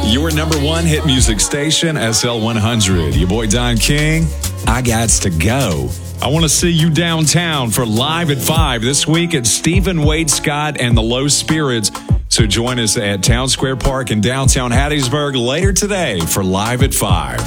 Your number one hit music station, SL100. Your boy Don King. I gots to go. I want to see you downtown for Live at 5 this week at Stephen Wade Scott and the Low Spirits. So join us at Town Square Park in downtown Hattiesburg later today for Live at 5.